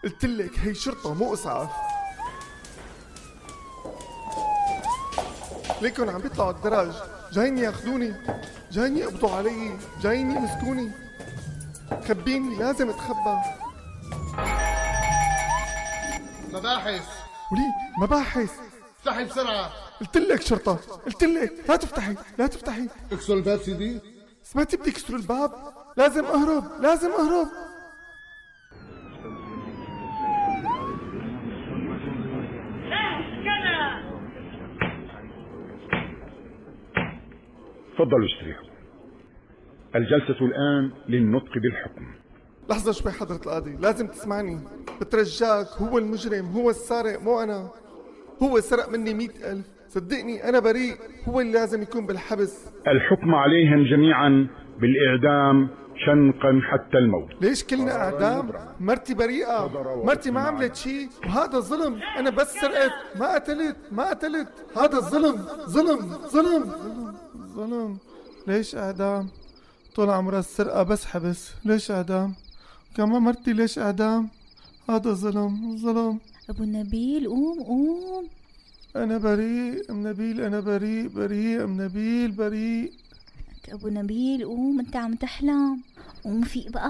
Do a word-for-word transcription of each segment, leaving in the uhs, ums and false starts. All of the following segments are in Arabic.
قلتلك هي شرطة مو إسعاف. ليكن عم بيطلعوا الدرج، جايين ياخدوني، جايين يقبضوا علي، جايين يمسكوني. خبيني، لازم اتخبى. مباحث ولي مباحث. افتحي بسرعة. قلتلك شرطة، قلتلك لا تفتحي لا تفتحي. اكسر الباب سيدي. سمعتي بدي كسروا الباب؟ لازم اهرب لازم اهرب. تفضلوا استريحوا. الجلسة الآن للنطق بالحكم. لحظة شوي حضرة القاضي، لازم تسمعني. بترجاك، هو المجرم، هو السارق مو أنا. هو سرق مني مئة ألف، صدقني أنا بريء، هو اللي لازم يكون بالحبس. الحكم عليهم جميعا بالإعدام شنقا حتى الموت. ليش كلنا إعدام؟ مرتي بريئة، مرتي ما عملت شيء، وهذا ظلم. أنا بس سرقت، ما قتلت ما قتلت هذا ظلم ظلم ظلم ظلم ظلم. ليش إعدام؟ طول عمرها السرقة بس حبس، ليش إعدام؟ كمان مرتي ليش إعدام؟ هذا ظلم ظلم. أبو نبيل قوم قوم. أنا بريء أم نبيل، أنا بريء بريء أم نبيل بريء. أبو نبيل قوم، أنت عم تحلم، قوم فيق بقى.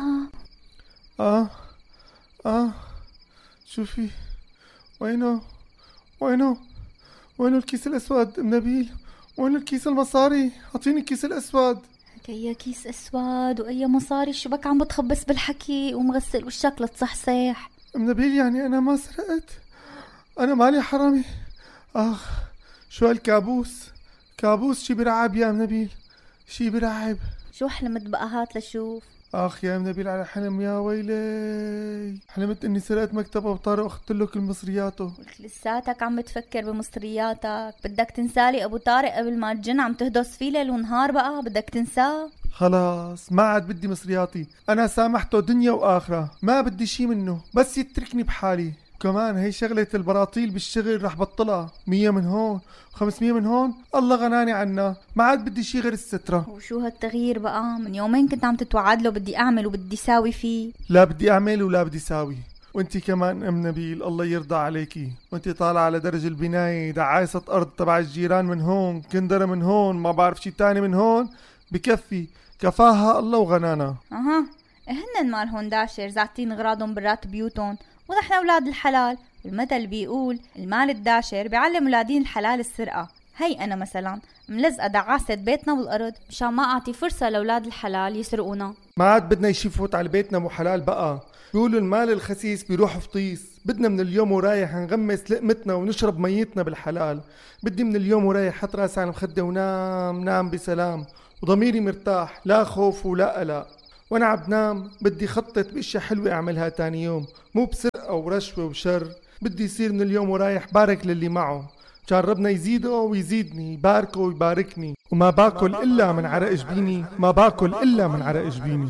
آه آه شوفي وينه وينه وينه الكيس الأسود أم نبيل؟ وين الكيس المصاري؟ أعطيني الكيس الأسود. أي كيس أسود وأي مصاري؟ شو بك عم بتخبص بالحكي؟ ومغسل وشك لتصحصح. أم نبيل يعني أنا ما سرقت، أنا مالي حرامي. آخ شو هالكابوس، كابوس شي برعب يا أم نبيل، شي برعب. شو حلمت بقى؟ هات لشوف. آخ يا أم نبيل على حلم، يا ويلي. حلمت إني سرقت مكتب أبو طارق وأخذت له كل مصرياته. قلت لساتك عم بتفكر بمصرياتك، بدك تنسالي أبو طارق قبل ما الجن عم تهدس فيه ليل ونهار؟ بقى بدك تنساه؟ خلاص ما عاد بدي مصرياتي، أنا سامحته دنيا وآخرة، ما بدي شي منه، بس يتركني بحالي. كمان هي شغلة البراطيل بالشغل رح بطلها، مية من هون وخمسمية من هون، الله غناني عنا، ما عاد بدي شي غير السترة. وشو هالتغيير بقى؟ من يومين كنت عم تتوعد له بدي أعمل وبدي ساوي فيه. لا بدي أعمل ولا بدي ساوي. وانتي كمان أم نبيل الله يرضى عليكي، وانتي طالعة على درج البناية دعايسة أرض تبع الجيران من هون، كندرة من هون، ما بعرف شي تاني من هون، بكفي كفاها الله وغنانا. أها هن مالهن داشر زعتين غراضهم برات بيوتهم، ونحن أولاد الحلال. والمثل بيقول المال الداشر بيعلم أولادين الحلال السرقة. هي أنا مثلا ملزقة دعاسة بيتنا بالأرض مشان ما أعطي فرصة لأولاد الحلال يسرقونا. ما عاد بدنا يشي فوت على بيتنا مو حلال بقى، بيقولوا المال الخسيس بيروح فطيس. بدنا من اليوم ورايح نغمس لقمتنا ونشرب ميتنا بالحلال. بدي من اليوم ورايح حط راسي على المخدة ونام نام بسلام وضميري مرتاح، لا خوف ولا قلق. وانا عم بنام بدي خطط باشياء حلوة اعملها تاني يوم، مو بسرقة ورشوة وشر. بدي يصير من اليوم ورايح بارك للي معه، كان ربنا يزيده ويزيدني، يباركه ويباركني. وما باكل الا من عرق جبيني، ما باكل الا من عرق جبيني.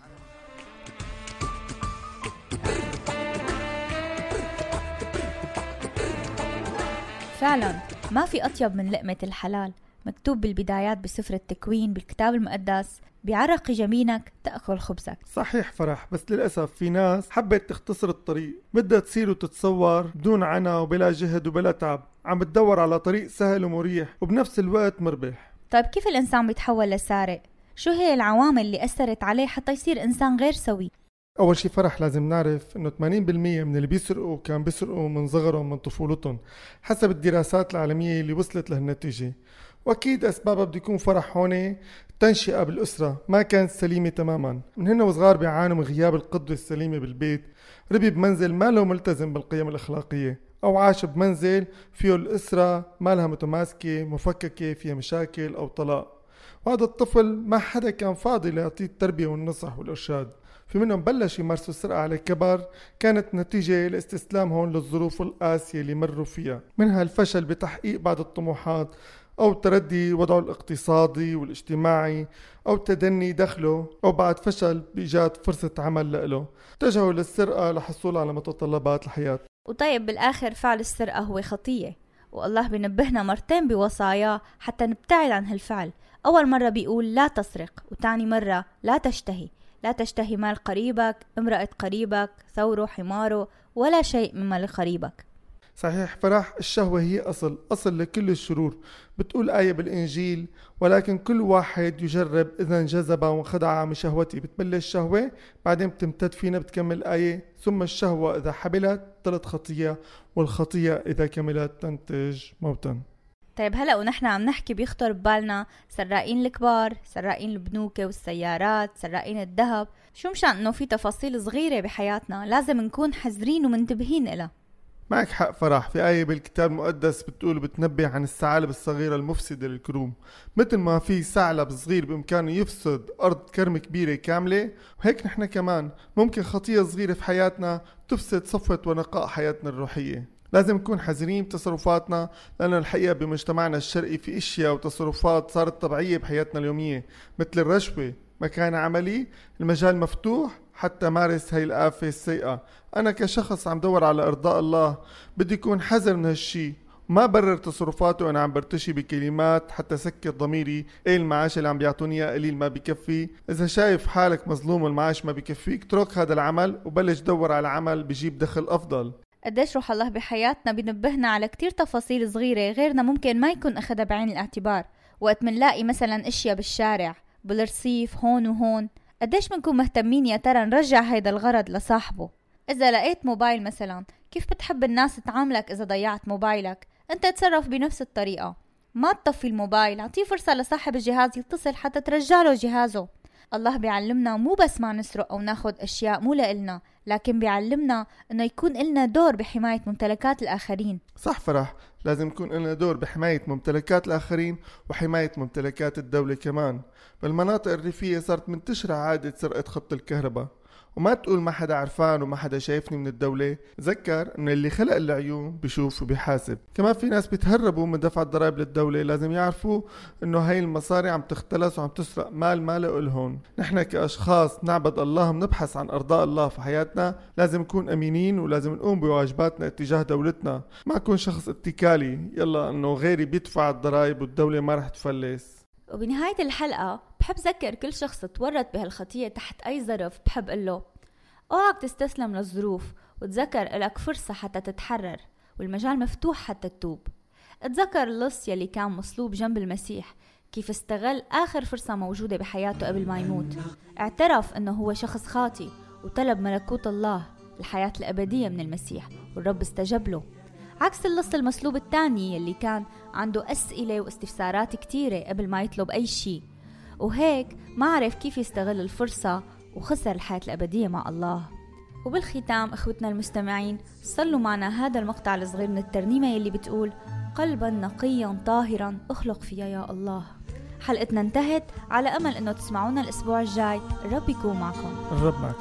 فعلا ما في أطيب من لقمة الحلال. مكتوب بالبدايات بسفر التكوين بالكتاب المقدس بعرق جمينك تأكل خبزك. صحيح فرح، بس للأسف في ناس حبت تختصر الطريق، بدها تصير وتتصور بدون عنا وبلا جهد وبلا تعب، عم بتدور على طريق سهل ومريح وبنفس الوقت مربح. طيب كيف الإنسان بيتحول لسارق؟ شو هي العوامل اللي أثرت عليه حتى يصير إنسان غير سوي؟ أول شي فرح لازم نعرف إنه ثمانين بالمية من اللي بيسرقوا كان بيسرقوا من صغرهم من طفولتهم حسب الدراسات العالمية اللي وصلت لهالنتيجة. وأكيد أسبابها بده يكون فرح هون التنشئة بالأسرة ما كانت سليمة تماما، من هنا وصغار بيعانوا من غياب القدوة السليمة بالبيت. ربي بمنزل ما له ملتزم بالقيم الأخلاقية، أو عاش بمنزل فيه الأسرة ما لها متماسكة مفككة فيها مشاكل أو طلاق، وهذا الطفل ما حدا كان فاضي ليعطيه التربية والنصح والإرشاد. في منهم بلش يمارسوا السرقة على الكبر، كانت نتيجة لاستسلامهم للظروف القاسية اللي مروا فيها، منها الفشل بتحقيق بعض الطموحات، أو تردي وضعه الاقتصادي والاجتماعي، أو تدني دخله، أو بعد فشل بإيجاد فرصة عمل له اتجهوا للسرقة لحصول على متطلبات الحياة. وطيب بالآخر فعل السرقة هو خطية، والله بنبهنا مرتين بوصاياه حتى نبتعد عن هالفعل. أول مرة بيقول لا تسرق، وتاني مرة لا تشتهي. لا تشتهي مال قريبك، امرأة قريبك، ثوره، حماره، ولا شيء مما لقريبك. صحيح فرح، الشهوة هي أصل أصل لكل الشرور. بتقول آية بالإنجيل: ولكن كل واحد يجرب إذا انجذب وانخدع من شهوته. بتبلش الشهوة، بعدين بتمتد فينا، بتكمل آية: ثم الشهوة إذا حبلت تلد خطية، والخطية إذا كملت تنتج موتا. طيب هلأ ونحن عم نحكي بيخطر ببالنا سراقين الكبار، سراقين البنوك والسيارات، سراقين الذهب. شو مشان انه في تفاصيل صغيرة بحياتنا لازم نكون حذرين ومنتبهين إلها. معك حق فرح، في آية بالكتاب المقدس بتقول بتنبه عن الثعالب الصغيرة المفسدة للكروم. مثل ما في ثعلب صغير بإمكانه يفسد أرض كرم كبيرة كاملة، وهيك نحن كمان ممكن خطية صغيرة في حياتنا تفسد صفوة ونقاء حياتنا الروحية. لازم نكون حذرين بتصرفاتنا، لأن الحقيقة بمجتمعنا الشرقي في اشياء وتصرفات صارت طبيعية بحياتنا اليومية، مثل الرشوة. مكان عملي المجال مفتوح حتى مارس هاي الآفة السيئة. أنا كشخص عم دور على إرضاء الله بدي يكون حذر من هالشي، وما برر تصرفاته وأنا عم برتشي بكلمات حتى سكت ضميري. إيه المعاش اللي عم بيعطوني قليل ما بيكفي؟ إذا شايف حالك مظلوم والمعاش ما بيكفيك، اترك هذا العمل وبلش دور على عمل بيجيب دخل أفضل. قديش روح الله بحياتنا بينبهنا على كتير تفاصيل صغيرة غيرنا ممكن ما يكون أخدها بعين الاعتبار. وقت منلاقي مثلا اشياء بالشارع، بالرصيف، هون وهون، قديش منكون مهتمين يا ترى نرجع هيدا الغرض لصاحبه. إذا لقيت موبايل مثلا، كيف بتحب الناس تعاملك إذا ضيعت موبايلك؟ أنت تصرف بنفس الطريقة، ما تطفي الموبايل، اعطيه فرصة لصاحب الجهاز يتصل حتى ترجعله جهازه. الله بيعلمنا مو بس ما نسرق أو ناخد أشياء مو لإلنا، لكن بيعلمنا إنه يكون إلنا دور بحماية ممتلكات الآخرين. صح فرح، لازم يكون لنا دور بحماية ممتلكات الآخرين وحماية ممتلكات الدولة كمان. بالمناطق الريفية صارت منتشرة عادة سرقة خط الكهرباء، وما تقول ما حدا عرفان وما حدا شايفني من الدولة. تذكر ان اللي خلق العيون بيشوف وبيحاسب. كمان في ناس بيتهربوا من دفع الضرائب للدولة، لازم يعرفوا انه هاي المصاري عم تختلس وعم تسرق مال ما له إلهن. نحن كأشخاص نعبد الله بنبحث عن ارضاء الله في حياتنا، لازم نكون امينين ولازم نقوم بواجباتنا اتجاه دولتنا. ما اكون شخص اتكالي يلا انه غيري بيدفع الضرائب والدولة ما رح تفلس. وبنهاية الحلقة بحب ذكر كل شخص تورط بهالخطية تحت أي ظرف، بحب قله اوعك تستسلم للظروف، وتذكر إلك فرصة حتى تتحرر، والمجال مفتوح حتى تتوب. اتذكر اللص يلي كان مصلوب جنب المسيح، كيف استغل آخر فرصة موجودة بحياته قبل ما يموت. اعترف انه هو شخص خاطي وطلب ملكوت الله، الحياة الأبدية من المسيح، والرب استجاب له. عكس اللص المصلوب الثاني يلي كان عنده أسئلة واستفسارات كتيرة قبل ما يطلب أي شيء، وهيك ما عرف كيف يستغل الفرصة وخسر الحياة الأبدية مع الله. وبالختام أخوتنا المستمعين، صلوا معنا هذا المقطع الصغير من الترنيمة يلي بتقول: قلبا نقيا طاهرا اخلق فيا يا الله. حلقتنا انتهت، على أمل أنه تسمعونا الأسبوع الجاي. الرب يكون معكم. الرب معك.